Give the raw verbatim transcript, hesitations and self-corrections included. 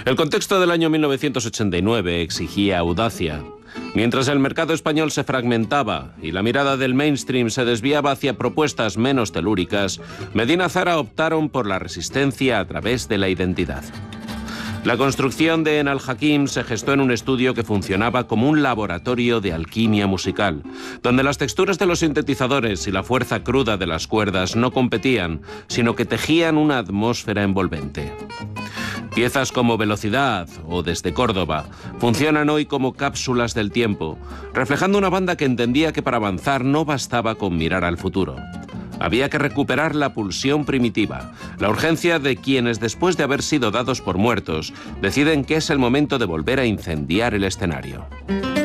El contexto del año mil novecientos ochenta y nueve exigía audacia. Mientras el mercado español se fragmentaba y la mirada del mainstream se desviaba hacia propuestas menos telúricas, Medina Zara optaron por la resistencia a través de la identidad. La construcción de Enal Hakim se gestó en un estudio que funcionaba como un laboratorio de alquimia musical, donde las texturas de los sintetizadores y la fuerza cruda de las cuerdas no competían, sino que tejían una atmósfera envolvente. Piezas como Velocidad o Desde Córdoba funcionan hoy como cápsulas del tiempo, reflejando una banda que entendía que para avanzar no bastaba con mirar al futuro. Había que recuperar la pulsión primitiva, la urgencia de quienes, después de haber sido dados por muertos, deciden que es el momento de volver a incendiar el escenario.